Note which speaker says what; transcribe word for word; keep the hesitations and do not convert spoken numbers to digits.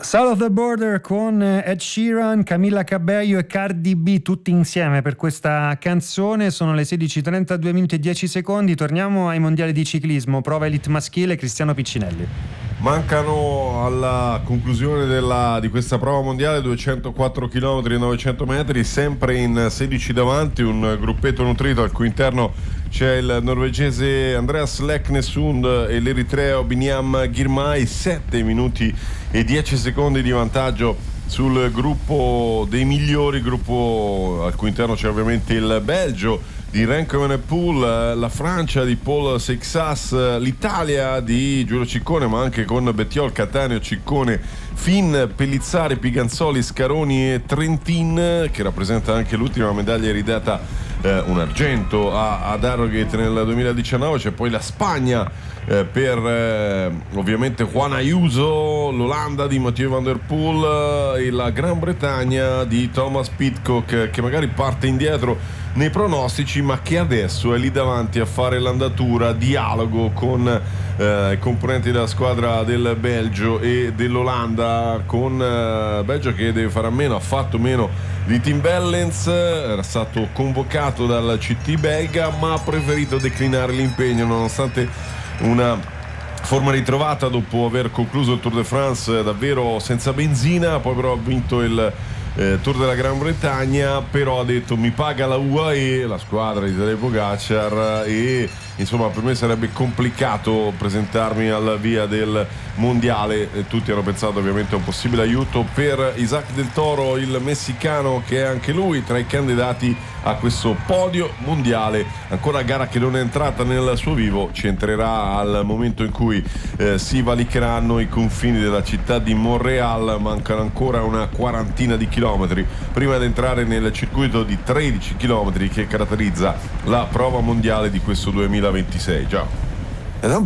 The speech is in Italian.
Speaker 1: South of the Border con Ed Sheeran, Camilla Cabello e Cardi B tutti insieme per questa canzone. Sono le sedici e trentadue minuti e dieci secondi. Torniamo ai mondiali di ciclismo, prova elite maschile, Cristiano Piccinelli.
Speaker 2: Mancano alla conclusione della, di questa prova mondiale duecentoquattro chilometri e novecento metri, sempre in sedici davanti, un gruppetto nutrito al cui interno c'è il norvegese Andreas Leknesund e l'eritreo Binyam Girmay. Sette minuti e dieci secondi di vantaggio sul gruppo dei migliori, gruppo al cui interno c'è ovviamente il Belgio di Renko Evenepoel, la Francia di Paul Seixas, l'Italia di Giulio Ciccone, ma anche con Bettiol, Cattaneo, Ciccone, Finn, Pellizzari, Piganzoli, Scaroni e Trentin, che rappresenta anche l'ultima medaglia ridata, eh, un argento a, ad Harrogate nel duemiladiciannove. C'è poi la Spagna eh, per eh, ovviamente Juan Ayuso, l'Olanda di Mathieu Van Der Poel e la Gran Bretagna di Thomas Pidcock, che magari parte indietro nei pronostici, ma che adesso è lì davanti a fare l'andatura, dialogo con eh, i componenti della squadra del Belgio e dell'Olanda, con eh, Belgio che deve fare a meno, ha fatto meno di Tim Bellens, era stato convocato dal C T belga ma ha preferito declinare l'impegno nonostante una forma ritrovata dopo aver concluso il Tour de France davvero senza benzina. Poi però ha vinto il Eh, Tour della Gran Bretagna, però ha detto mi paga la U A E, la squadra di Tadej Pogacar, e insomma per me sarebbe complicato presentarmi alla via del mondiale. E tutti hanno pensato ovviamente a un possibile aiuto per Isaac Del Toro, il messicano, che è anche lui tra i candidati a questo podio mondiale. Ancora gara che non è entrata nel suo vivo, ci entrerà al momento in cui eh, si valicheranno i confini della città di Montreal. Mancano ancora una quarantina di chilometri prima di entrare nel circuito di tredici chilometri che caratterizza la prova mondiale di questo duemilaventisei. Ciao.